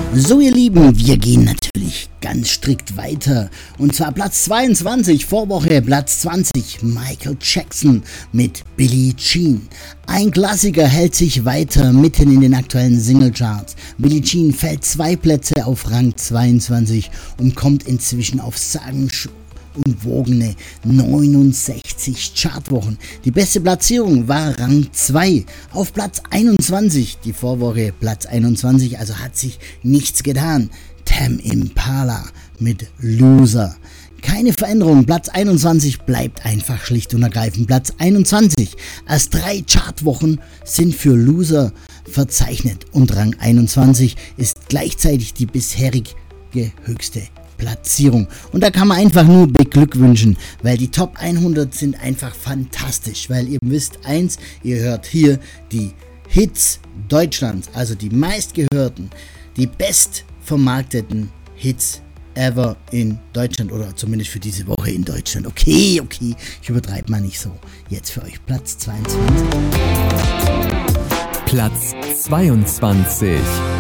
So ihr Lieben, wir gehen natürlich ganz strikt weiter. Und zwar Platz 22, Vorwoche Platz 20, Michael Jackson mit Billie Jean. Ein Klassiker hält sich weiter mitten in den aktuellen Singlecharts. Billie Jean fällt 2 Plätze auf Rang 22 und kommt inzwischen auf sagenumwogene 69 Chartwochen. Die beste Platzierung war Rang 2 auf Platz 21, die Vorwoche Platz 21, also hat sich nichts getan. Tame Impala mit Loser. Keine Veränderung, Platz 21 bleibt einfach schlicht und ergreifend Platz 21. Erst 3 Chartwochen sind für Loser verzeichnet und Rang 21 ist gleichzeitig die bisherige höchste Platzierung. Und da kann man einfach nur beglückwünschen, weil die Top 100 sind einfach fantastisch, weil ihr wisst eins, ihr hört hier die Hits Deutschlands, also die meistgehörten, die bestvermarkteten Hits ever in Deutschland oder zumindest für diese Woche in Deutschland. Okay, ich übertreibe mal nicht so. Jetzt für euch Platz 22. Platz 22.